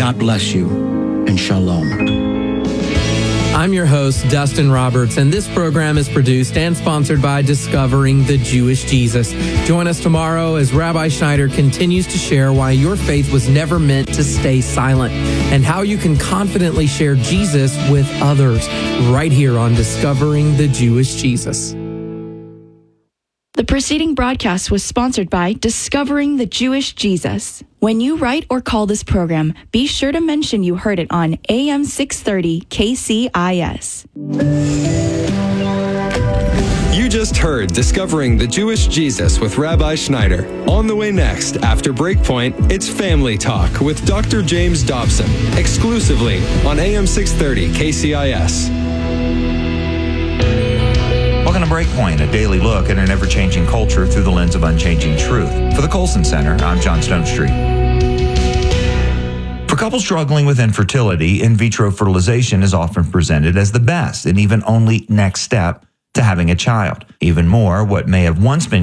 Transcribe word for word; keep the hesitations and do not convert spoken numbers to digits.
God bless you, and shalom. I'm your host, Dustin Roberts, and this program is produced and sponsored by Discovering the Jewish Jesus. Join us tomorrow as Rabbi Schneider continues to share why your faith was never meant to stay silent and how you can confidently share Jesus with others right here on Discovering the Jewish Jesus. The preceding broadcast was sponsored by Discovering the Jewish Jesus. When you write or call this program, be sure to mention you heard it on A M six thirty K C I S. You just heard Discovering the Jewish Jesus with Rabbi Schneider. On the way next, after Breakpoint, it's Family Talk with Doctor James Dobson, exclusively on A M six thirty K C I S. Welcome to Breakpoint, a daily look at an ever-changing culture through the lens of unchanging truth. For the Colson Center, I'm John Stonestreet. For couples struggling with infertility, in vitro fertilization is often presented as the best and even only next step to having a child. Even more, what may have once been